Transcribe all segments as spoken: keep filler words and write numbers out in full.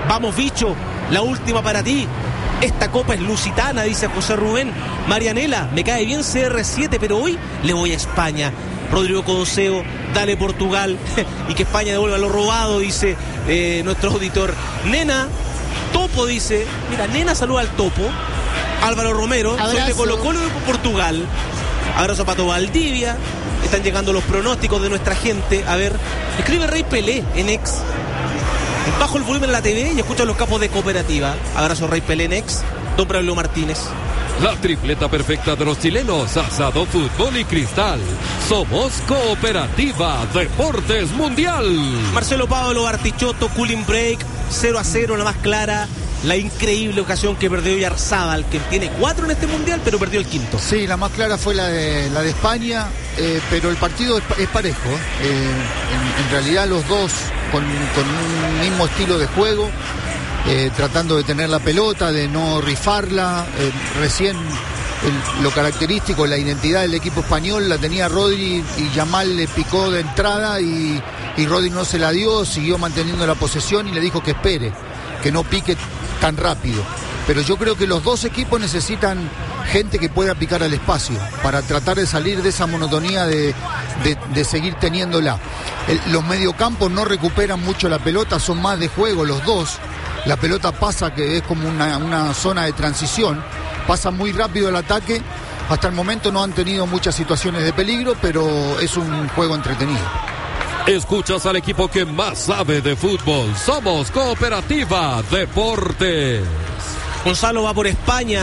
Vamos, bicho, la última para ti. Esta copa es lusitana, dice José Rubén. Marianela, me cae bien C R siete, pero hoy le voy a España. Rodrigo Codoseo, dale Portugal. Y que España devuelva lo robado, dice eh, nuestro auditor. Nena, Topo dice, mira, Nena saluda al Topo. Álvaro Romero, Abrazo. soy de Colo Colo de Portugal. Abrazo a Pato Valdivia. Están llegando los pronósticos de nuestra gente. A ver, escribe Rey Pelé en X. Bajo el volumen en la T V y escucho a los capos de Cooperativa. Abrazo Rey Pelé en X. Don Braulio Martínez. La tripleta perfecta de los chilenos, asado, fútbol y cristal. Somos Cooperativa Deportes Mundial. Marcelo Pablo, Artichoto, Cooling Break, cero a cero, la más clara. La increíble ocasión que perdió Yarzábal, que tiene cuatro en este mundial, pero perdió el quinto. Sí, la más clara fue la de, la de España, eh, pero el partido es, es parejo. Eh, en, en realidad los dos con, con un mismo estilo de juego, eh, tratando de tener la pelota, de no rifarla. Eh, recién el, lo característico, la identidad del equipo español la tenía Rodri y Yamal le picó de entrada y, y Rodri no se la dio, siguió manteniendo la posesión y le dijo que espere, que no pique tan rápido. Pero yo creo que los dos equipos necesitan gente que pueda picar al espacio para tratar de salir de esa monotonía de, de, de seguir teniéndola. El, los mediocampos no recuperan mucho la pelota, son más de juego los dos. La pelota pasa, que es como una, una zona de transición, pasa muy rápido el ataque. Hasta el momento no han tenido muchas situaciones de peligro, pero es un juego entretenido. Escuchas al equipo que más sabe de fútbol. Somos Cooperativa Deportes. Gonzalo va por España.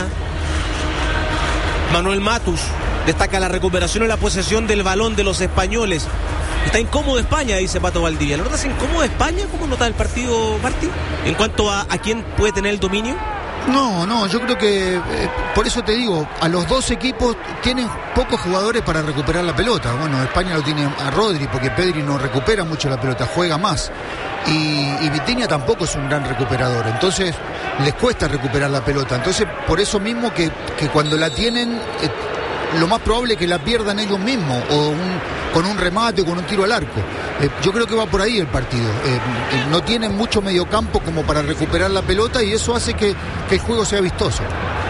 Manuel Matus destaca la recuperación y la posesión del balón de los españoles. Está incómodo España, dice Pato Valdivia. ¿La verdad es incómodo España? ¿Cómo nota el partido, Martí? En cuanto a, a quién puede tener el dominio. No, no, yo creo que, eh, por eso te digo, a los dos equipos tienen pocos jugadores para recuperar la pelota. Bueno, España lo tiene a Rodri, porque Pedri no recupera mucho la pelota, juega más. Y, y Vitinha tampoco es un gran recuperador, entonces les cuesta recuperar la pelota. Entonces, por eso mismo que, que cuando la tienen, eh, lo más probable es que la pierdan ellos mismos, o un, con un remate o con un tiro al arco. Eh, yo creo que va por ahí el partido. Eh, eh, no tienen mucho mediocampo como para recuperar la pelota y eso hace que, que el juego sea vistoso.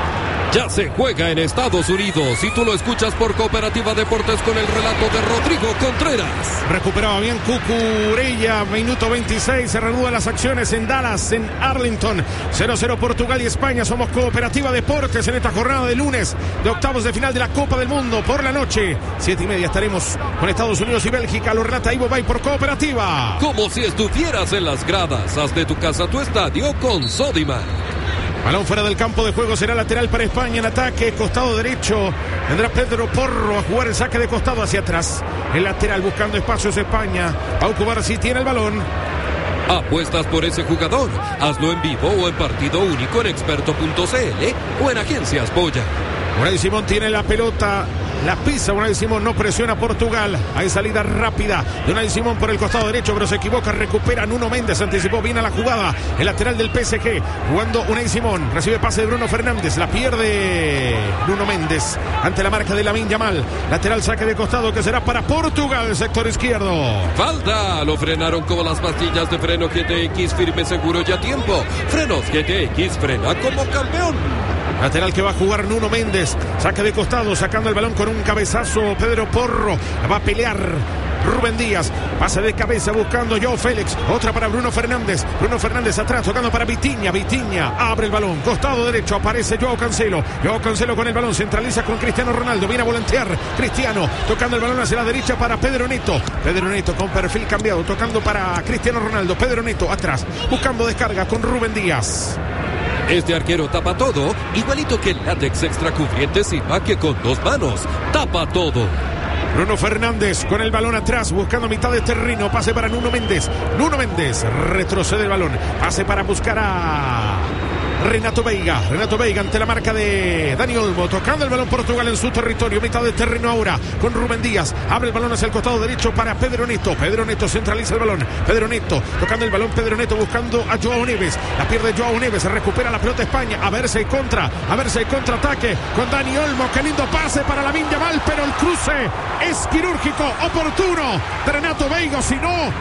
Ya se juega en Estados Unidos y tú lo escuchas por Cooperativa Deportes con el relato de Rodrigo Contreras. Recuperaba bien Cucurella, minuto veintiséis, se reanudan las acciones en Dallas, en Arlington. cero cero Portugal y España. Somos Cooperativa Deportes en esta jornada de lunes de octavos de final de la Copa del Mundo. Por la noche, siete y media, estaremos con Estados Unidos y Bélgica. Lo relata Ivo Bay por Cooperativa. Como si estuvieras en las gradas, haz de tu casa tu estadio con Sodimac. Balón fuera del campo de juego, será lateral para España en ataque, costado derecho. Vendrá Pedro Porro a jugar el saque de costado hacia atrás. El lateral buscando espacios España. Pauco Barsi tiene el balón. ¿Apuestas por ese jugador? Hazlo en vivo o en partido único en experto punto c l o en Agencias Boya. Unai Simón tiene la pelota, la pisa Unai Simón, no presiona a Portugal. Hay salida rápida de Unai Simón por el costado derecho, pero se equivoca, recupera Nuno Méndez, anticipó bien a la jugada. El lateral del P S G, jugando Unai Simón, recibe pase de Bruno Fernández, la pierde Nuno Méndez ante la marca de Lamine Yamal. Lateral saque de costado que será para Portugal, sector izquierdo. Falta, lo frenaron como las pastillas de freno G T X, firme, seguro y a tiempo. Frenos G T X, frena como campeón. Lateral que va a jugar Nuno Méndez. Saque de costado, sacando el balón con un cabezazo. Pedro Porro va a pelear Rubén Díaz. Pase de cabeza buscando Joao Félix. Otra para Bruno Fernández. Bruno Fernández atrás, tocando para Vitinha. Vitinha abre el balón. Costado derecho aparece Joao Cancelo. Joao Cancelo con el balón. Centraliza con Cristiano Ronaldo. Viene a volantear Cristiano. Tocando el balón hacia la derecha para Pedro Neto. Pedro Neto con perfil cambiado. Tocando para Cristiano Ronaldo. Pedro Neto atrás. Buscando descarga con Rubén Díaz. Este arquero tapa todo, igualito que el látex extra cubriente Silva, que con dos manos tapa todo. Bruno Fernández con el balón atrás, buscando mitad de terreno. Pase para Nuno Méndez. Nuno Méndez retrocede el balón. Pase para buscar a Renato Veiga. Renato Veiga ante la marca de Dani Olmo. Tocando el balón Portugal en su territorio. Mitad de terreno ahora con Rubén Díaz. Abre el balón hacia el costado derecho para Pedro Neto. Pedro Neto centraliza el balón. Pedro Neto tocando el balón. Pedro Neto buscando a Joao Neves. La pierde Joao Neves. Se recupera la pelota España. A ver si hay contra. A ver si hay contraataque con Dani Olmo. Qué lindo pase para Lamine Yamal. Pero el cruce es quirúrgico, oportuno de Renato Veiga. Si no,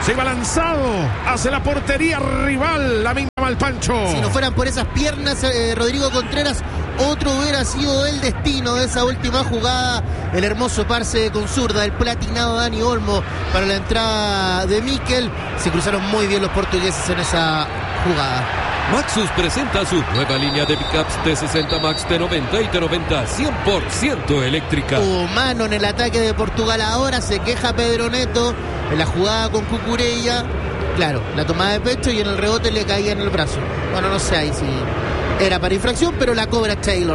Se iba lanzado hacia la portería rival. Lamine Yamal, Pancho. Si no fueran por esas piernas, eh, Rodrigo Contreras, otro hubiera sido el destino de esa última jugada. El hermoso parce con zurda, el platinado Dani Olmo para la entrada de Mikel. Se cruzaron muy bien los portugueses en esa jugada. Maxus presenta su nueva línea de pickups T sesenta Max, T noventa y T noventa cien por ciento eléctrica. Humano en el ataque de Portugal ahora, se queja Pedro Neto en la jugada con Cucurella. Claro, la tomada de pecho y en el rebote le caía en el brazo. Bueno, no sé ahí si era para infracción, pero la cobra Taylor.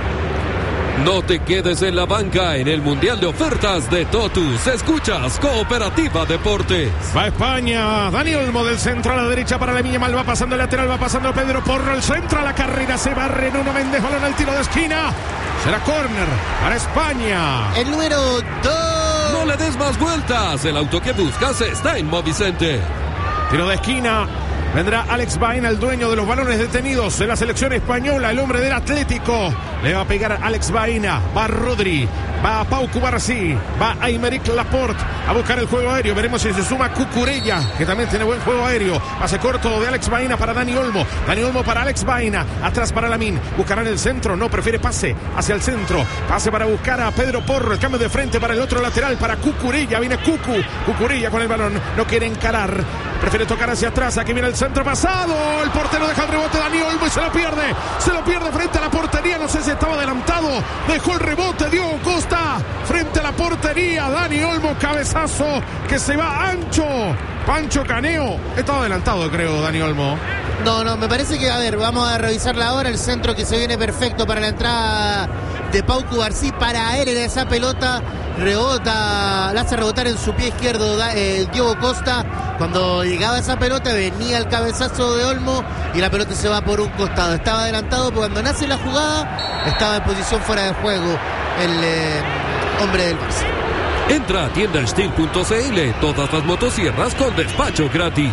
No te quedes en la banca en el Mundial de Ofertas de Totus. Escuchas Cooperativa Deportes. Va España. Dani Olmo del centro a la derecha para Lamine Yamal. Va pasando el lateral, va pasando Pedro Porro. El centro a la carrera. Se barre Nuno Méndez. Balón al tiro de esquina. Será córner para España. El número dos. No le des más vueltas. El auto que buscas está en Movicenter. Tiro de esquina. Vendrá Alex Baena, el dueño de los balones detenidos en la selección española, el hombre del Atlético. Le va a pegar Alex Baena, va Rodri, va Pau Cubarsí, va Aymeric Laporte a buscar el juego aéreo. Veremos si se suma Cucurella, que también tiene buen juego aéreo. Pase corto de Alex Baena para Dani Olmo. Dani Olmo para Alex Baena, atrás para Lamine. Buscarán el centro, no, prefiere pase hacia el centro. Pase para buscar a Pedro Porro, el cambio de frente para el otro lateral, para Cucurella. Viene Cucu, Cucurella con el balón, no quiere encarar. Prefiere tocar hacia atrás, aquí viene el centro pasado. El portero deja el rebote, Dani Olmo, y se lo pierde. Se lo pierde frente a la portería, no sé si estaba adelantado. Dejó el rebote, Diogo Costa frente a la portería. Dani Olmo, cabezazo que se va ancho. Pancho Caneo, estaba adelantado creo Dani Olmo. No, no, me parece que, a ver, vamos a revisarla ahora. El centro que se viene perfecto para la entrada de Pau Cubarsí para aérea de esa pelota. Rebota, la hace rebotar en su pie izquierdo eh, Diogo Costa. Cuando llegaba esa pelota venía el cabezazo de Olmo y la pelota se va por un costado. Estaba adelantado, porque cuando nace la jugada estaba en posición fuera de juego el eh, hombre del Barça. Entra a tienda steel punto c l, todas las motosierras con despacho gratis.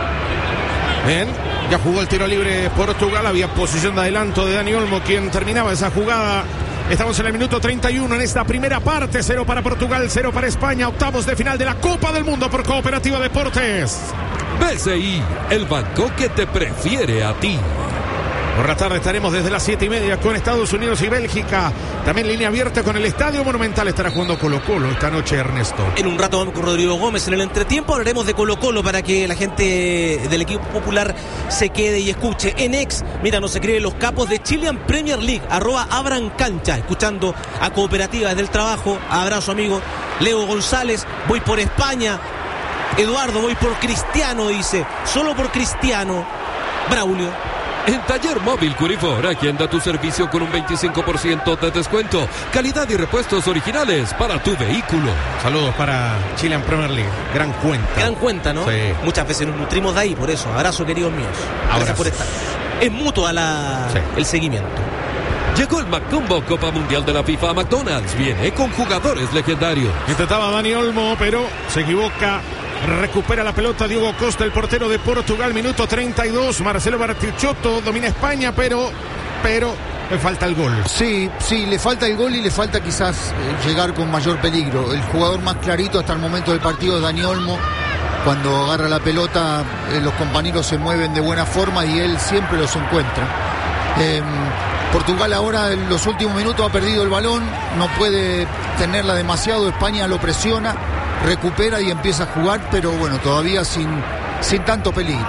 Bien, ya jugó el tiro libre Portugal, había posición de adelanto de Dani Olmo, quien terminaba esa jugada. Estamos en el minuto treinta y uno en esta primera parte. Cero para Portugal, cero para España. Octavos de final de la Copa del Mundo por Cooperativa Deportes. B C I, el banco que te prefiere a ti. Por la tarde estaremos desde las siete y media con Estados Unidos y Bélgica. También línea abierta con el Estadio Monumental. Estará jugando Colo Colo esta noche, Ernesto. En un rato vamos con Rodrigo Gómez. En el entretiempo hablaremos de Colo Colo para que la gente del equipo popular se quede y escuche. En ex, mira, no se cree, los capos de Chilean Premier League, arroba Abran Cancha, escuchando a Cooperativa desde el trabajo. Abrazo, amigo. Leo González, voy por España. Eduardo, voy por Cristiano, dice. Solo por Cristiano. Braulio. En Taller Móvil Curifor, aquí anda tu servicio con un veinticinco por ciento de descuento. Calidad y repuestos originales para tu vehículo. Saludos para Chilean Premier League. Gran cuenta. Gran cuenta, ¿no? Sí. Muchas veces nos nutrimos de ahí, por eso. Abrazo, queridos míos. Gracias por estar. Es mutua la, sí. el seguimiento. Llegó el McCombo Copa Mundial de la FIFA a McDonald's. Viene con jugadores legendarios. Intentaba Dani Olmo, pero se equivoca. Recupera la pelota Diogo Costa, el portero de Portugal, minuto treinta y dos. Marcelo Bartichotto domina España, pero, pero le falta el gol. Sí, sí, le falta el gol y le falta quizás eh, llegar con mayor peligro. El jugador más clarito hasta el momento del partido es Dani Olmo. Cuando agarra la pelota, eh, los compañeros se mueven de buena forma y él siempre los encuentra. Eh, Portugal ahora en los últimos minutos ha perdido el balón, no puede tenerla demasiado, España lo presiona, recupera y empieza a jugar, pero bueno, todavía sin, sin tanto peligro.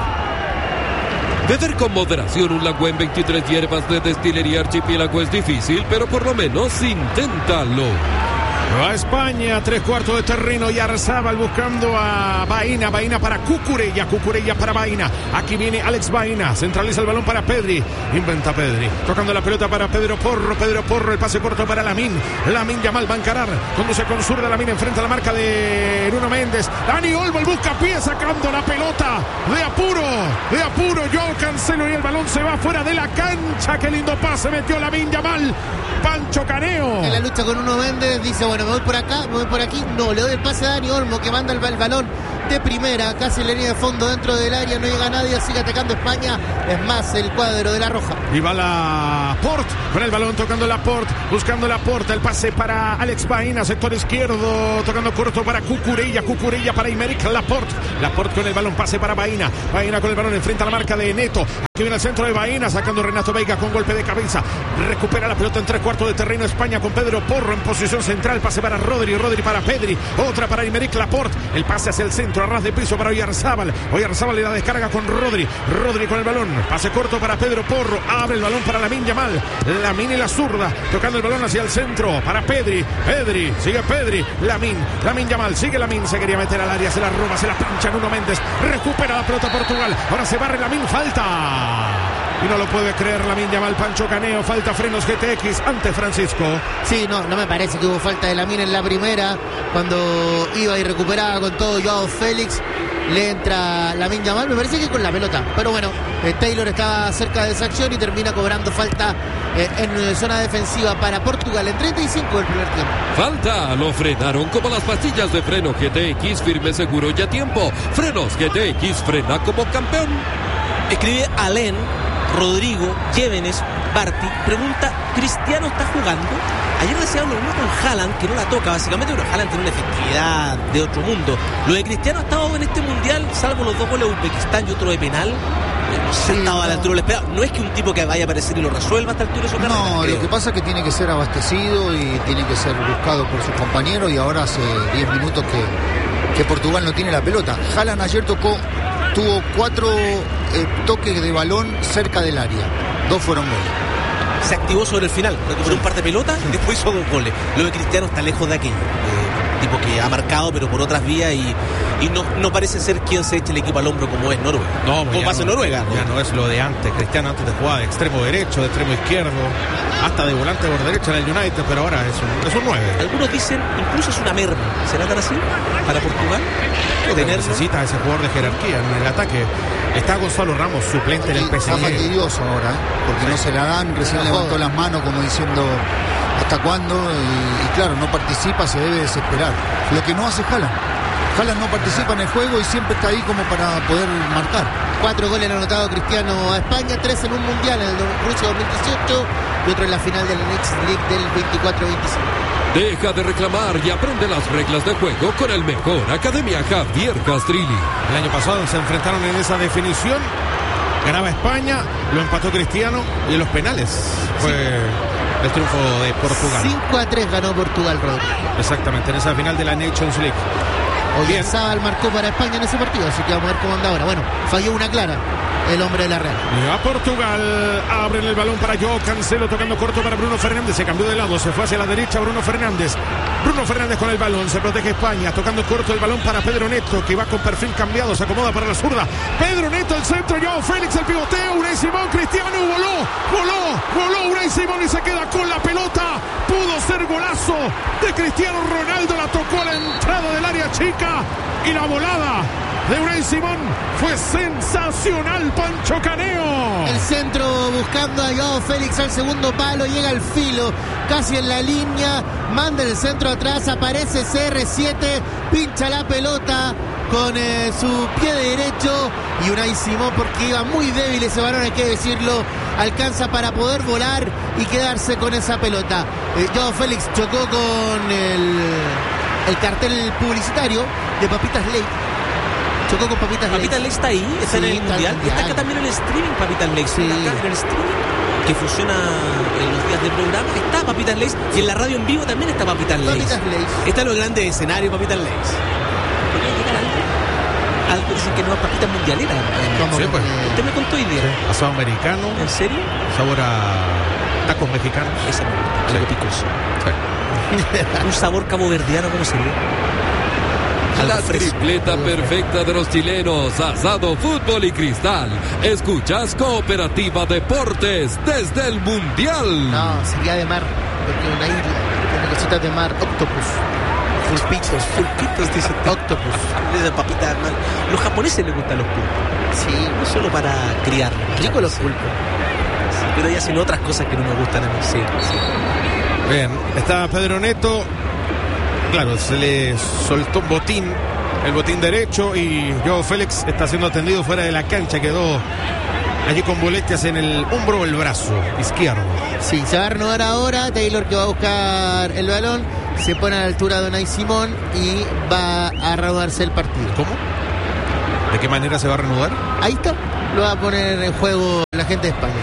Beber con moderación un Lagüen veintitrés hierbas de destilería Archipiélago es difícil, pero por lo menos inténtalo. Va a España, tres cuartos de terreno y Arzábal buscando a Baena, Baena para Cucurella, Cucurella para Baena. Aquí viene Alex Baena, centraliza el balón para Pedri, inventa Pedri, tocando la pelota para Pedro Porro, Pedro Porro, el pase corto para Lamine, Lamine Yamal va a encarar, conduce con zurda Lamine, enfrenta la marca de Nuno Méndez, Dani Olmo, el busca pie sacando la pelota, de apuro, de apuro, Joao Cancelo y el balón se va fuera de la cancha, qué lindo pase metió Lamine Yamal, Pancho Caneo. En la lucha con Nuno Méndez dice, bueno, me voy por acá, me voy por aquí, no, le doy el pase a Dani Olmo que manda el, el balón de primera, casi en la línea de fondo dentro del área, no llega nadie, sigue atacando España, es más el cuadro de la Roja. Y va Laporte con el balón, tocando Laporte, buscando Laporte, el pase para Alex Baena, sector izquierdo, tocando corto para Cucurella, Cucurella para Aymeric Laporte, Laporte con el balón, pase para Baena, Baena con el balón, enfrenta a la marca de Neto, aquí viene el centro de Baena, sacando Renato Veiga con golpe de cabeza, recupera la pelota en tres cuartos de terreno España con Pedro Porro en posición central, pase para Rodri, Rodri para Pedri, otra para Aymeric Laporte, el pase hacia el centro, a ras de piso para Oyarzábal, Oyarzábal le da descarga con Rodri, Rodri con el balón, pase corto para Pedro Porro, abre el balón para Lamine Yamal, Lamine y la zurda, tocando el balón hacia el centro para Pedri, Pedri, sigue Pedri, Lamine, Lamine Yamal, sigue Lamine, se quería meter al área, se la roba, se la plancha Nuno Méndez, recupera la pelota Portugal, ahora se barre Lamine, falta. Y no lo puede creer Lamine Yamal, Pancho Caneo, falta Frenos G T X ante Francisco. Sí, no, no me parece que hubo falta de Lamine en la primera, cuando iba y recuperaba con todo Joao Félix, le entra Lamine Yamal, me parece que con la pelota, pero bueno, eh, Taylor estaba cerca de esa acción y termina cobrando falta eh, en zona defensiva para Portugal en treinta y cinco del primer tiempo. Falta, lo frenaron como las pastillas de freno G T X, firme, seguro y a tiempo. Frenos G T X, frena como campeón. Escribe Alén, Rodrigo, Llévenes, Barti, pregunta, ¿Cristiano está jugando? Ayer decíamos lo mismo con Haaland, que no la toca básicamente, pero Haaland tiene una efectividad de otro mundo. Lo de Cristiano ha estado en este mundial, salvo los dos goles de Uzbekistán y otro de penal, no sé, sí, estaba no. a la altura de lo esperado. No es que un tipo que vaya a aparecer y lo resuelva a esta altura de su carrera. No, creo. Lo que pasa es que tiene que ser abastecido y tiene que ser buscado por sus compañeros, y ahora hace diez minutos que, que Portugal no tiene la pelota. Haaland ayer tocó, tuvo cuatro eh, toques de balón cerca del área, dos fueron goles. Se activó sobre el final, recuperó un par de pelotas y después hizo dos goles. Lo de Cristiano está lejos de aquello. Eh, tipo que ha marcado, pero por otras vías, y, y no, no parece ser quien se eche el equipo al hombro como es Noruega. No, como pasa en no, Noruega. Ya no es lo de antes. Cristiano antes de jugar de extremo derecho, de extremo izquierdo, hasta de volante por derecha en el United, pero ahora es un, es un nueve. Algunos dicen, incluso es una merma. ¿Será tan así para Portugal? Tener... Necesita ese jugador de jerarquía en el ataque. Está Gonzalo Ramos, suplente en el P S G. Está fastidioso ahora, porque sí. no se la dan, recién levantó las manos como diciendo ¿hasta cuándo? Y, y claro, no participa, se debe desesperar. Lo que no hace Haaland. Haaland no participa en el juego y siempre está ahí como para poder marcar. Cuatro goles han anotado Cristiano a España, tres en un mundial, en el Rusia dos mil dieciocho y otro en la final del Next League del veinticuatro veinticinco. Deja de reclamar y aprende las reglas de juego con el mejor. Academia Javier Castrilli. El año pasado se enfrentaron en esa definición. Ganaba España, lo empató Cristiano y en los penales fue sí. el triunfo de Portugal. cinco a tres ganó Portugal, Rodri. Exactamente, en esa final de la Nations League. Oyarzábal marcó para España en ese partido, así que vamos a ver cómo anda ahora. Bueno, falló una clara el hombre de la Real. Y a Portugal, abren el balón para Joao Cancelo, tocando corto para Bruno Fernández, se cambió de lado, se fue hacia la derecha Bruno Fernández. Bruno Fernández con el balón, se protege España, tocando corto el balón para Pedro Neto, que va con perfil cambiado, se acomoda para la zurda. Pedro Neto, el centro, Joao Félix, el pivoteo, Unai Simón, Cristiano, voló, voló, voló Unai Simón y se queda con la pelota. Pudo ser golazo de Cristiano Ronaldo, la tocó a la entrada del área chica y la volada de Unai Simón fue sensacional, Pancho Caneo. El centro buscando a Joao Félix al segundo palo, llega al filo, casi en la línea, manda el centro atrás, aparece C R siete, pincha la pelota con eh, su pie derecho y Unai Simón, porque iba muy débil ese balón, hay que decirlo, alcanza para poder volar y quedarse con esa pelota. Eh, Joao Félix chocó con el, el cartel publicitario de Papitas Ley. Chocó con Papitas Ley. Papitas Ley está ahí, está sí, en el mundial. mundial. Está acá también en el streaming, Papitas Ley. Sí. Está acá en el streaming, que funciona en los días del programa. Está Papitas Ley. Y en la radio en vivo también está Papitas Ley. Papitas Ley. Está en los grandes escenarios, Papitas Ley. ¿Podría llegar algo? Algo dicen que no es papitas mundialera. Sí, pues. Usted me contó hoy día. Sí. Asado americano. ¿En serio? Sabor a tacos mexicanos. Esa me gusta, algo picoso. Sí. Un sabor caboverdiano, ¿cómo se ve? La tripleta perfecta de los chilenos, asado, fútbol y cristal. Escuchas Cooperativa Deportes desde el Mundial. No, sería de mar, porque una isla tiene cositas de mar, octopus. Pulpitos, pulpitos, dice octopus. Esas papitas, man. Los japoneses les gustan los pulpos. Sí. No solo para criarlos. Rico los pulpos. Sí, pero ya hacen otras cosas que no me gustan a mí. Sí, sí. Bien, está Pedro Neto. Claro, se le soltó un botín el botín derecho y Joao Félix está siendo atendido fuera de la cancha. Quedó allí con molestias en el hombro o el brazo izquierdo. Sí, se va a renovar ahora. Taylor, que va a buscar el balón, se pone a la altura de Unai Simón y va a reanudarse el partido. ¿Cómo? ¿De qué manera se va a reanudar? Ahí está, lo va a poner en juego la gente de España.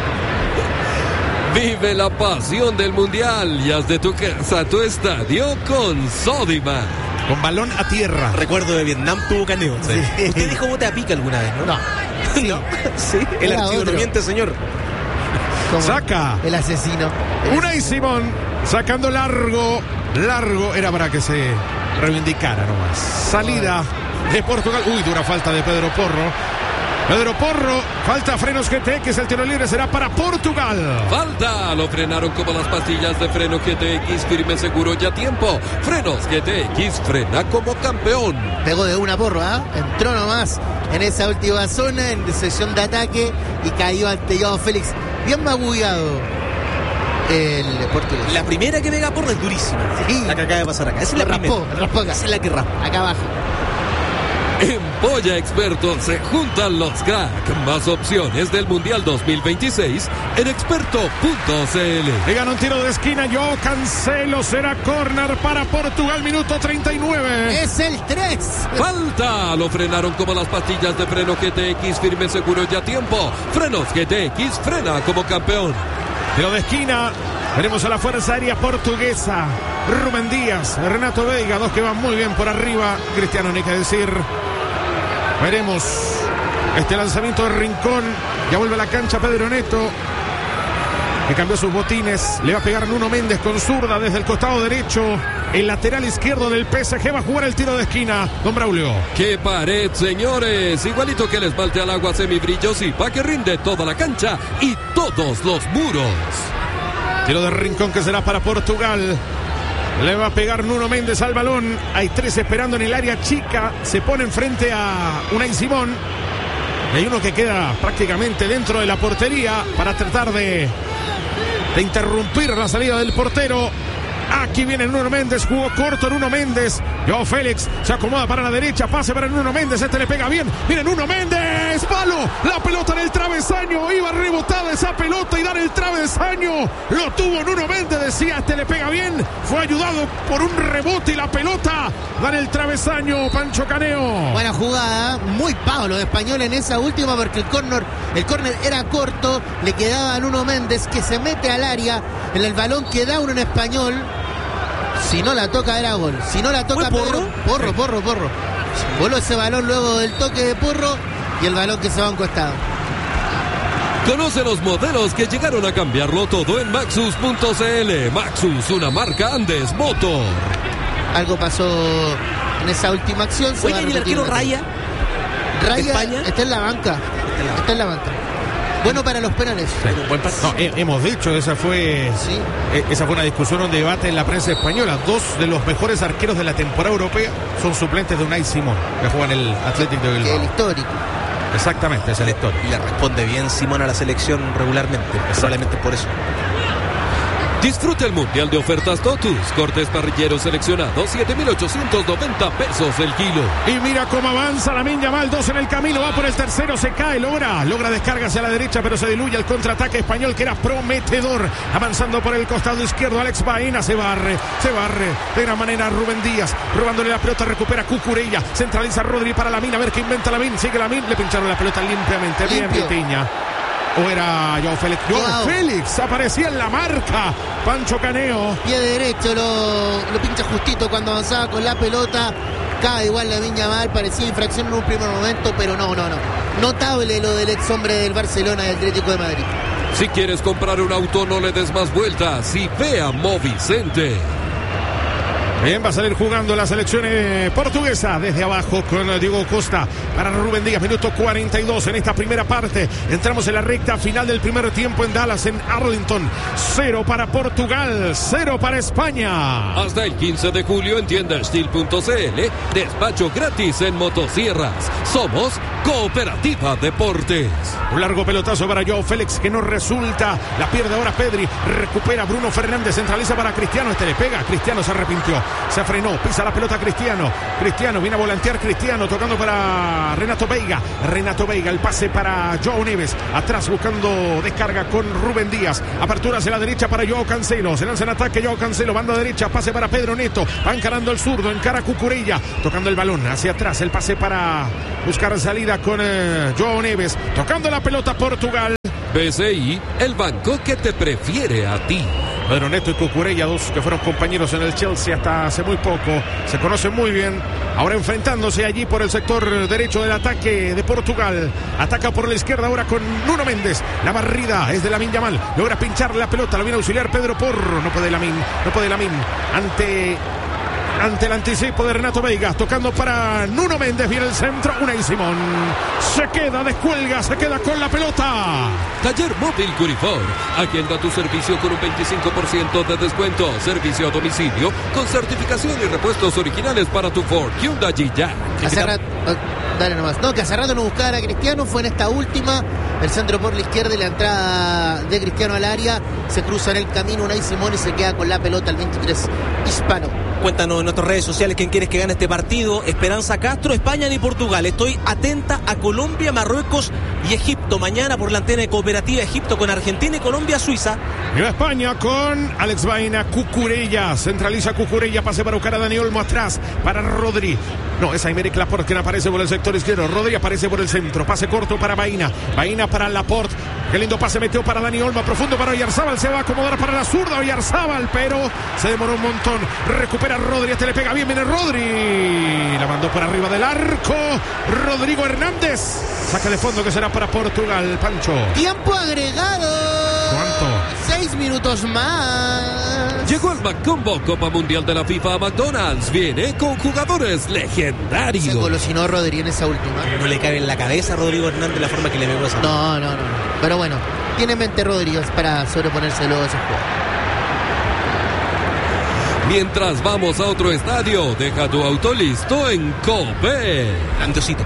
Vive la pasión del Mundial y haz de tu casa a tu estadio con Sodimac. Con balón a tierra. Recuerdo de Vietnam tuvo caneo. Sí. ¿Usted dijo bote a pica alguna vez, no? No. Sí. ¿No? Sí. El Era archivo otro. no miente, señor. Como Saca. el asesino. Unai Simón sacando largo, largo. Era para que se reivindicara nomás. Salida de Portugal. Uy, dura falta de Pedro Porro. Pedro Porro, falta frenos G T X, el tiro libre será para Portugal. Falta, lo frenaron como las pastillas de freno G T X, firme, seguro y a tiempo. Frenos G T X, frena como campeón. Pegó de una, Porro, ¿ah? ¿eh? Entró nomás en esa última zona, en sesión de ataque, y cayó ante Joao Félix. Bien magullado el portugués. La primera que pega Porro es durísima. Sí. La que acaba de pasar acá. Esa es la Raspó, primera. raspó acá. Esa es la que raspa. Acá abajo. En Polla Experto se juntan los crack. Más opciones del Mundial dos mil veintiséis en experto punto c l. Le ganó un tiro de esquina, yo Cancelo, será córner para Portugal, minuto treinta y nueve. Es el tres. Falta, lo frenaron como las pastillas de freno G T X, firme, seguro y a tiempo. Frenos G T X, frena como campeón. Tiro de esquina, veremos a la fuerza aérea portuguesa. Rubén Díaz, Renato Veiga, dos que van muy bien por arriba. Cristiano, ni que decir. Veremos este lanzamiento de Rincón. Ya vuelve a la cancha Pedro Neto, que cambió sus botines. Le va a pegar Nuno Méndez con zurda desde el costado derecho. El lateral izquierdo del P S G va a jugar el tiro de esquina. Don Braulio. ¡Qué pared, señores! Igualito que el esmalte al agua semibrillos y pa' que rinde toda la cancha y todos los muros. Tiro de Rincón que será para Portugal. Le va a pegar Nuno Méndez al balón. Hay tres esperando en el área chica. Se pone enfrente a Unai Simón. Y hay uno que queda prácticamente dentro de la portería para tratar de, de interrumpir la salida del portero. Aquí viene Nuno Méndez, jugó corto Nuno Méndez. Joao Félix se acomoda para la derecha, pase para Nuno Méndez, este le pega bien. Viene Nuno Méndez, palo, la pelota en el travesaño, iba rebotada esa pelota y dar el travesaño. Lo tuvo Nuno Méndez, decía, este le pega bien. Fue ayudado por un rebote y la pelota da en el travesaño, Pancho Caneo. Buena jugada, muy pavo los españoles en esa última, porque el córner el córner era corto, le quedaba a Nuno Méndez, que se mete al área, en el balón queda uno en español. Si no la toca era gol. Si no la toca ¿Fue Pedro, Porro? Porro, Porro, Porro. Voló ese balón luego del toque de Porro y el balón que se va a un costado. Conoce los modelos que llegaron a cambiarlo todo en Maxus punto c l. Maxus, una marca Andes Motor. Algo pasó en esa última acción. Se Oiga, va a ¿y el repetir arquero la- Raya? Raya España? está en la banca. Está en la banca. Bueno para los penales. Un buen partido. No, he- hemos dicho, esa fue, Sí. eh, esa fue una discusión, un debate en la prensa española. Dos de los mejores arqueros de la temporada europea son suplentes de Unai Simón, que juega en el Athletic de Bilbao. El histórico. Exactamente, es el historia. Y le responde bien Simón a la selección regularmente. Probablemente por eso. Disfruta el Mundial de ofertas Totus. Cortes parrilleros seleccionados, siete mil ochocientos noventa pesos el kilo. Y mira cómo avanza Lamine Yamal, dos en el camino, va por el tercero, se cae, logra, logra descarga hacia la derecha, pero se diluye el contraataque español que era prometedor. Avanzando por el costado izquierdo, Alex Baena se barre, se barre de gran manera Rubén Díaz, robándole la pelota, recupera Cucurella, centraliza Rodri para Lamine, a ver qué inventa Lamine, sigue Lamine, le pincharon la pelota limpiamente, bien Limpio. Vitiña. O era Joao Félix. Joao Wow. Félix aparecía en la marca. Pancho Caneo. Pie derecho lo, lo pincha justito cuando avanzaba con la pelota. Cae igual la Viña Mal, parecía infracción en un primer momento, pero no, no, no. Notable lo del ex hombre del Barcelona, del Atlético de Madrid. Si quieres comprar un auto, no le des más vueltas y ve a Movicente. Bien, va a salir jugando la selección eh, portuguesa desde abajo con eh, Diego Costa para Rubén Díaz, minuto cuarenta y dos en esta primera parte. Entramos en la recta final del primer tiempo en Dallas, en Arlington. Cero para Portugal, cero para España. Hasta el quince de julio en tienda steel punto c l. Despacho gratis en motosierras. Somos Cooperativa Deportes. Un largo pelotazo para Joao Félix que no resulta. La pierde ahora Pedri. Recupera Bruno Fernández. Centraliza para Cristiano. Este le pega. Cristiano se arrepintió. Se frenó, pisa la pelota Cristiano. Cristiano viene a volantear Cristiano, tocando para Renato Veiga. Renato Veiga, el pase para Joao Neves. Atrás buscando descarga con Rubén Díaz. Apertura hacia la derecha para Joao Cancelo. Se lanza en ataque Joao Cancelo, banda derecha, pase para Pedro Neto. Va encarando el zurdo, encara Cucurella. Tocando el balón hacia atrás, el pase para buscar salida con eh, Joao Neves. Tocando la pelota Portugal. B C I, el banco que te prefiere a ti. Pedro Neto y Cucurella, dos que fueron compañeros en el Chelsea hasta hace muy poco, se conocen muy bien. Ahora enfrentándose allí por el sector derecho del ataque de Portugal. Ataca por la izquierda ahora con Nuno Méndez. La barrida es de Lamine Yamal. Logra pinchar la pelota, lo viene a auxiliar Pedro Porro. No puede Lamine, no puede Lamine. Ante... Ante el anticipo de Renato Veiga, tocando para Nuno Méndez, viene el centro, Unai Simón, se queda, descuelga, se queda con la pelota. Taller Móvil Curifor, agenda tu servicio con un veinticinco por ciento de descuento, servicio a domicilio, con certificación y repuestos originales para tu Ford, Hyundai y Jack. Hace rato, dale nomás, no, que hace rato no buscaba a Cristiano, fue en esta última, el centro por la izquierda y la entrada de Cristiano al área, se cruza en el camino Unai Simón y se queda con la pelota el veintitrés hispano. Cuéntanos en nuestras redes sociales quién quieres que gane este partido. Esperanza Castro, España ni Portugal. Estoy atenta a Colombia, Marruecos y Egipto. Mañana por la antena de Cooperativa Egipto con Argentina y Colombia, Suiza. Viva España con Alex Baena, Cucurella. Centraliza Cucurella, pase para buscar a Dani Olmo atrás. Para Rodri. No, es Aymeric Laporte quien aparece por el sector izquierdo. Rodri aparece por el centro. Pase corto para Baena. Baena para Laporte. Qué lindo pase metió para Dani Olmo. Profundo para Oyarzábal. Se va a acomodar para la zurda Oyarzábal, pero se demoró un montón. Recupera Rodri. Este le pega bien. Viene Rodri. La mandó por arriba del arco. Rodrigo Hernández. Saca de fondo que será para Portugal. Pancho. Tiempo agregado. ¿Cuánto? Seis minutos más. Llegó el McCombo Copa Mundial de la FIFA a McDonald's. Viene con jugadores legendarios. Se colosinó Rodri en esa última. No le cabe en la cabeza a Rodrigo Hernández la forma que le pegó esa. No, no, no. Pero bueno, tiene en mente Rodrigo para sobreponerse luego a ese juego. Mientras vamos a otro estadio, deja tu auto listo en Cope. Anteosito.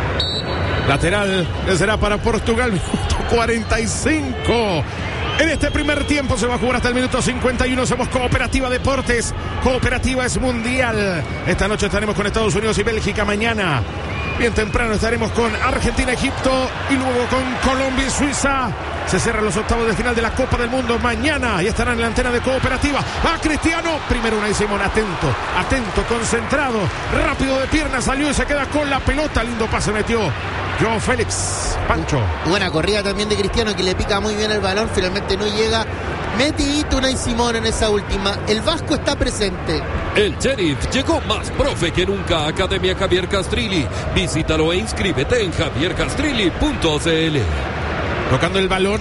Lateral que será para Portugal, minuto cuarenta y cinco. En este primer tiempo se va a jugar hasta el minuto cincuenta y uno. Somos Cooperativa Deportes. Cooperativa es mundial. Esta noche estaremos con Estados Unidos y Bélgica. Mañana, bien temprano, estaremos con Argentina, Egipto y luego con Colombia y Suiza. Se cierran los octavos de final de la Copa del Mundo mañana y estarán en la antena de Cooperativa. Va Cristiano, primero Unai Simón, atento, atento, concentrado, rápido de pierna, salió y se queda con la pelota. Lindo pase metió Joao Félix. Pancho. Buena corrida también de Cristiano, que le pica muy bien el balón, finalmente no llega. Metidito Unai Simón en esa última. El vasco está presente. El Sheriff llegó más profe que nunca a Academia Javier Castrilli. Visítalo e inscríbete en javier castrilli punto c l. Tocando el balón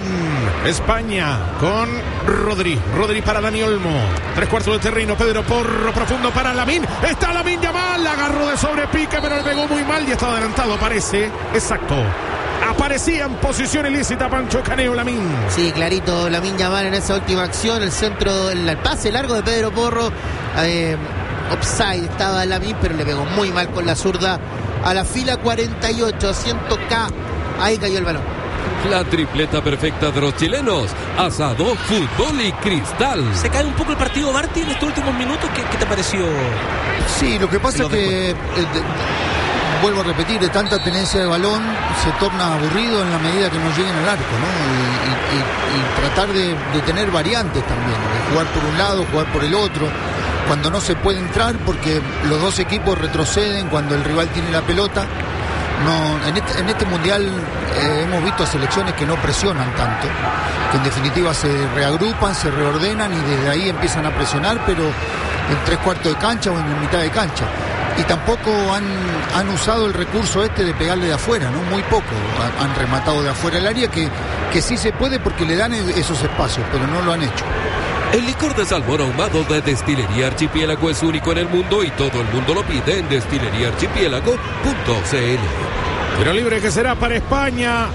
España con Rodri. Rodri para Dani Olmo. Tres cuartos de terreno. Pedro Porro profundo para Lamine. Está Lamine Yamal. Agarró de sobrepique, pero le pegó muy mal y estaba adelantado, parece. Exacto. Aparecía en posición ilícita Pancho Caneo Lamine. Sí, clarito, Lamine Yamal en esa última acción. El centro, el, el pase largo de Pedro Porro. Eh, offside estaba Lamine, pero le pegó muy mal con la zurda a la fila cuarenta y ocho. ciento K. Ahí cayó el balón. La tripleta perfecta de los chilenos. Asado, fútbol y cristal. Se cae un poco el partido, Martí, en estos últimos minutos. ¿Qué, qué te pareció? Sí, lo que pasa es que, eh, de, vuelvo a repetir, de tanta tenencia de balón se torna aburrido en la medida que no lleguen al arco, ¿no? Y, y, y, y tratar de, de tener variantes también, de jugar por un lado, jugar por el otro, cuando no se puede entrar porque los dos equipos retroceden cuando el rival tiene la pelota. No, en este, en este mundial eh, hemos visto a selecciones que no presionan tanto, que en definitiva se reagrupan, se reordenan y desde ahí empiezan a presionar, pero en tres cuartos de cancha o en mitad de cancha. Y tampoco han, han usado el recurso este de pegarle de afuera, ¿no? Muy poco han, han rematado de afuera el área, que, que sí se puede porque le dan esos espacios, pero no lo han hecho. El licor de salmón ahumado de Destilería Archipiélago es único en el mundo y todo el mundo lo pide en destilería archipiélago punto c l. Tiro libre que será para España.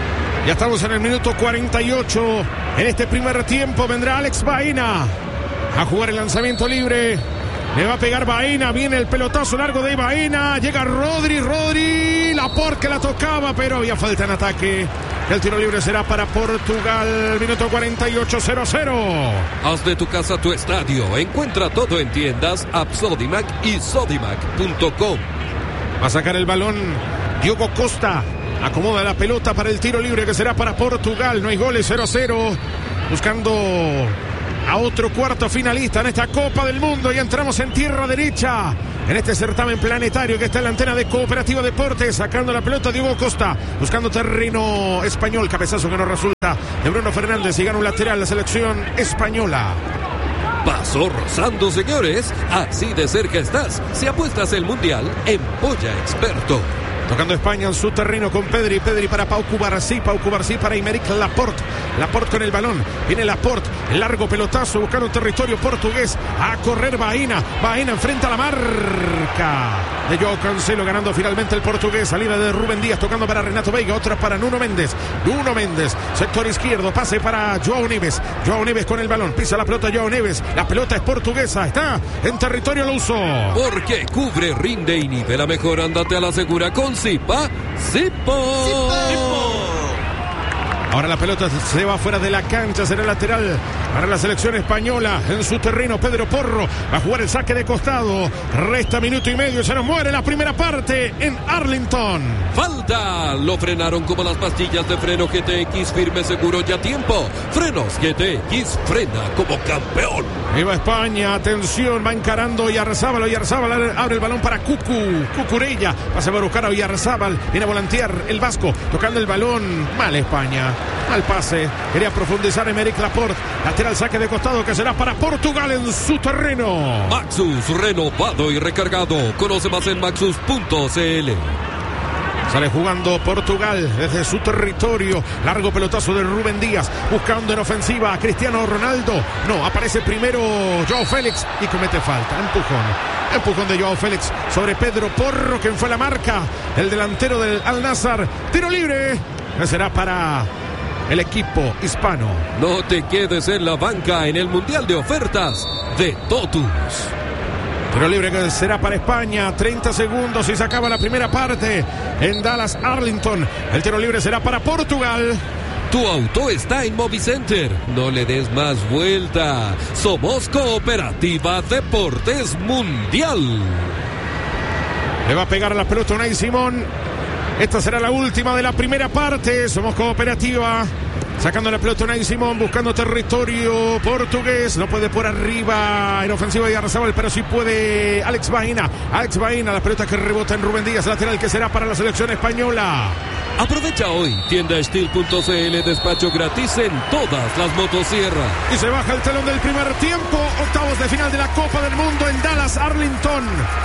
Ya estamos en el minuto cuarenta y ocho. En este primer tiempo vendrá Alex Baena a jugar el lanzamiento libre. Le va a pegar Baena. Viene el pelotazo largo de Baena. Llega Rodri. Rodri. Laporte que la tocaba, pero había falta en ataque. El tiro libre será para Portugal. Minuto cuarenta y ocho, cero cero. Haz de tu casa tu estadio. Encuentra todo en tiendas App Sodimac y sodimac punto com. Va a sacar el balón Diogo Costa. Acomoda la pelota para el tiro libre que será para Portugal. No hay goles, cero cero. Buscando a otro cuarto finalista en esta Copa del Mundo. Y entramos en tierra derecha en este certamen planetario que está en la antena de Cooperativa Deportes. Sacando la pelota Diogo Costa. Buscando terreno español. Cabezazo que no resulta de Bruno Fernández. Y gana un lateral la selección española. Pasó rozando, señores. Así de cerca estás. Si apuestas el mundial en Polla Experto. Tocando España en su terreno con Pedri. Pedri para Pau Cubarsí. Pau Cubarsí para Aymeric Laporte. Laporte con el balón. Viene Laporte. El largo pelotazo buscando un territorio portugués. A correr Baena. Baena enfrenta a la marca de Joao Cancelo. Ganando finalmente el portugués. Salida de Rubén Díaz. Tocando para Renato Veiga. Otra para Nuno Méndez. Nuno Méndez. Sector izquierdo. Pase para Joao Neves. Joao Neves con el balón. Pisa la pelota Joao Neves. La pelota es portuguesa. Está en territorio luso. Porque cubre, rinde y nivela mejor. Ándate a la segura con Zipa, Zipo. Ahora la pelota se va fuera de la cancha. Será lateral para la selección española. En su terreno Pedro Porro va a jugar el saque de costado. Resta minuto y medio. Se nos muere la primera parte en Arlington. Falta. Lo frenaron como las pastillas de freno G T X. Firme, seguro, ya tiempo. Frenos G T X. Frena como campeón. Viva España. Atención. Va encarando Oyarzábal. Oyarzábal abre el balón para Cucu. Cucurella. Pasa a buscar a Oyarzábal. Viene a volantear el vasco. Tocando el balón. Mal España. Al pase, quería profundizar Aymeric Laporte. Lateral saque de costado que será para Portugal en su terreno. Maxus, renovado y recargado. Conoce más en maxus punto c l. Sale jugando Portugal desde su territorio. Largo pelotazo de Rubén Díaz. Buscando en ofensiva a Cristiano Ronaldo. No, aparece primero Joao Félix y comete falta. Empujón. Empujón de Joao Félix sobre Pedro Porro, quien fue la marca. El delantero del Al-Nassr. Tiro libre. Que será para el equipo hispano. No te quedes en la banca en el Mundial de Ofertas de Totus. Tiro libre que será para España. treinta segundos y se acaba la primera parte en Dallas, Arlington. El tiro libre será para Portugal. Tu auto está en Movicenter. No le des más vuelta. Somos Cooperativa Deportes Mundial. Le va a pegar la pelota Unai Simón. Esta será la última de la primera parte. Somos Cooperativa. Sacando la pelota Unai Simón, buscando territorio portugués. No puede por arriba en ofensiva de Oyarzábal, pero sí puede Alex Baena. Alex Baena, la pelota que rebota en Rubén Díaz, lateral que será para la selección española. Aprovecha hoy, tienda steel punto c l, despacho gratis en todas las motosierras. Y se baja el telón del primer tiempo. Octavos de final de la Copa del Mundo en Dallas, Arlington.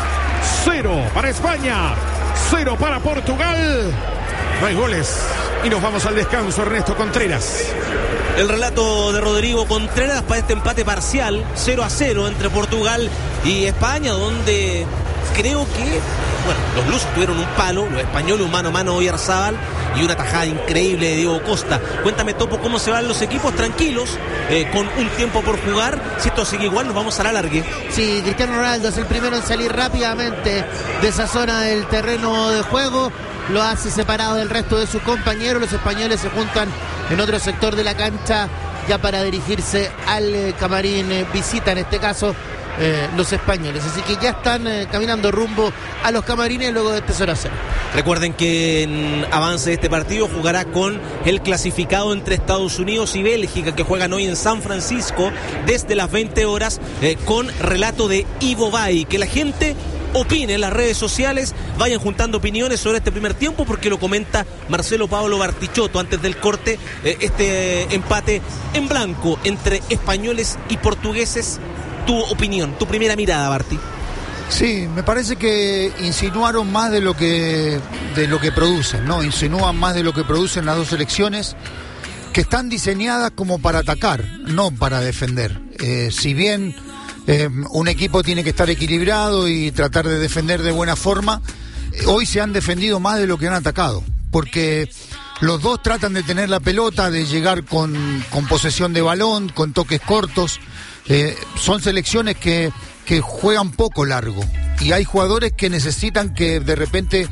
Cero para España, cero para Portugal. No hay goles y nos vamos al descanso. Ernesto Contreras. El relato de Rodrigo Contreras para este empate parcial, cero a cero entre Portugal y España, donde creo que, bueno, los lusos tuvieron un palo, los españoles un mano a mano de Oyarzábal y una tajada increíble de Diego Costa. Cuéntame, Topo, cómo se van los equipos tranquilos, eh, con un tiempo por jugar. Si esto sigue igual, nos vamos a la largue. Sí, Cristiano Ronaldo es el primero en salir rápidamente de esa zona del terreno de juego. Lo hace separado del resto de sus compañeros. Los españoles se juntan en otro sector de la cancha ya para dirigirse al eh, camarín. Eh, visita en este caso eh, los españoles. Así que ya están eh, caminando rumbo a los camarines luego de este cero a cero. Recuerden que en avance de este partido jugará con el clasificado entre Estados Unidos y Bélgica, que juegan hoy en San Francisco desde las veinte horas, eh, con relato de Ivo Bay. Que la gente opine en las redes sociales, vayan juntando opiniones sobre este primer tiempo, porque lo comenta Marcelo Pablo Bartichotto antes del corte, eh, este empate en blanco entre españoles y portugueses. Tu opinión, tu primera mirada, Barti. Sí, me parece que insinuaron más de lo que de lo que producen, ¿no? Insinúan más de lo que producen las dos selecciones, que están diseñadas como para atacar, no para defender. Eh, si bien Eh, un equipo tiene que estar equilibrado y tratar de defender de buena forma, eh, hoy se han defendido más de lo que han atacado, porque los dos tratan de tener la pelota, de llegar con, con posesión de balón, con toques cortos. Eh, son selecciones que, que juegan poco largo, y hay jugadores que necesitan que de repente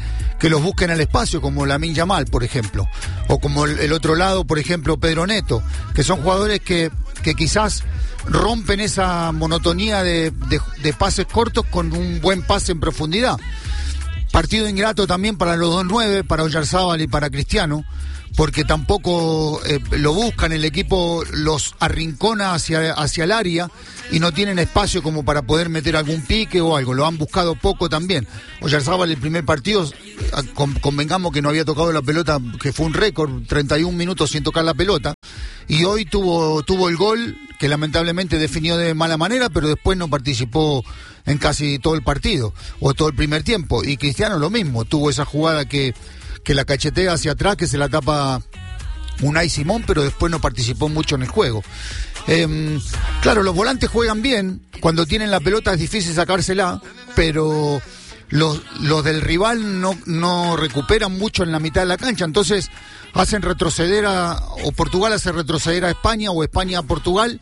que los busquen al espacio, como Lamine Yamal, por ejemplo, o como el, el otro lado, por ejemplo, Pedro Neto, que son jugadores que, que quizás rompen esa monotonía de, de, de pases cortos con un buen pase en profundidad. Partido ingrato también para los dos nueve, para Oyarzábal y para Cristiano, porque tampoco eh, lo buscan, el equipo los arrincona hacia, hacia el área y no tienen espacio como para poder meter algún pique o algo, lo han buscado poco también. Oyarzábal el primer partido, con, convengamos que no había tocado la pelota, que fue un récord, treinta y un minutos sin tocar la pelota, y hoy tuvo, tuvo el gol, que lamentablemente definió de mala manera, pero después no participó en casi todo el partido, o todo el primer tiempo, y Cristiano lo mismo, tuvo esa jugada que que la cachetea hacia atrás, que se la tapa Unai Simón, pero después no participó mucho en el juego. Eh, claro, los volantes juegan bien, cuando tienen la pelota es difícil sacársela, pero los, los del rival no, no recuperan mucho en la mitad de la cancha, entonces hacen retroceder a, o Portugal hace retroceder a España, o España a Portugal,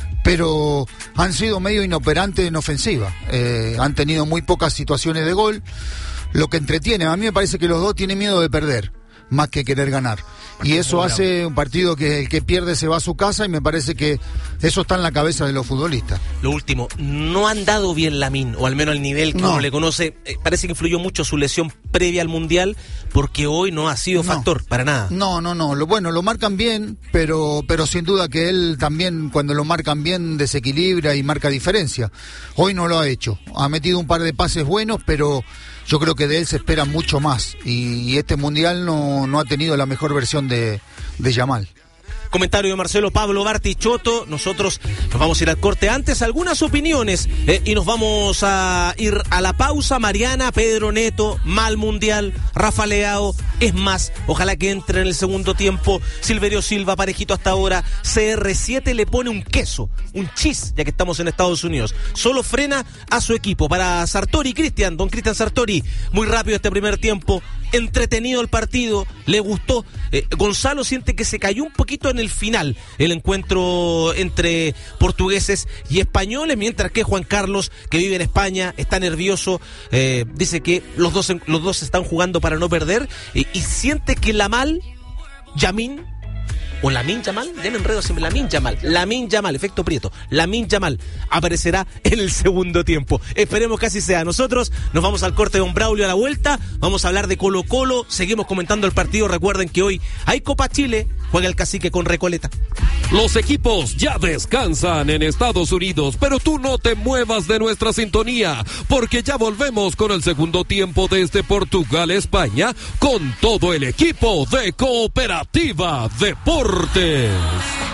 pero han sido medio inoperantes en ofensiva, eh, han tenido muy pocas situaciones de gol, lo que entretiene. A mí me parece que los dos tienen miedo de perder más que querer ganar, y eso hace un partido que el que pierde se va a su casa, y me parece que eso está en la cabeza de los futbolistas. Lo último, no han dado bien Lamine, o al menos al nivel que no. uno le conoce. Eh, parece que influyó mucho su lesión previa al Mundial, porque hoy no ha sido no. factor para nada. No, no, no, lo bueno, lo marcan bien, pero pero sin duda que él también, cuando lo marcan bien, desequilibra y marca diferencia. Hoy no lo ha hecho, ha metido un par de pases buenos, pero yo creo que de él se espera mucho más, y, y este Mundial no, no ha tenido la mejor versión de, de Yamal. Comentario de Marcelo Pablo Bartichotto. Nosotros nos vamos a ir al corte. Antes, algunas opiniones eh, y nos vamos a ir a la pausa. Mariana, Pedro Neto, mal Mundial. Rafa Leao, es más, ojalá que entre en el segundo tiempo. Silverio Silva, parejito hasta ahora. C R siete le pone un queso, un cheese, ya que estamos en Estados Unidos. Solo frena a su equipo. Para Sartori, Cristian, don Cristian Sartori, muy rápido este primer tiempo. Entretenido el partido, le gustó. Eh, Gonzalo siente que se cayó un poquito en el final el encuentro entre portugueses y españoles, mientras que Juan Carlos, que vive en España, está nervioso, eh, dice que los dos los dos están jugando para no perder, eh, y siente que Lamal, Yamin o Lamine Yamal, ya me enredo siempre, Lamine Yamal, Lamine Yamal, efecto Prieto, Lamine Yamal aparecerá en el segundo tiempo. Esperemos que así sea. Nosotros nos vamos al corte de Don Braulio a la vuelta, vamos a hablar de Colo Colo, seguimos comentando el partido. Recuerden que hoy hay Copa Chile, juega el Cacique con Recoleta. Los equipos ya descansan en Estados Unidos, pero tú no te muevas de nuestra sintonía, porque ya volvemos con el segundo tiempo desde Portugal-España, con todo el equipo de Cooperativa Deportes.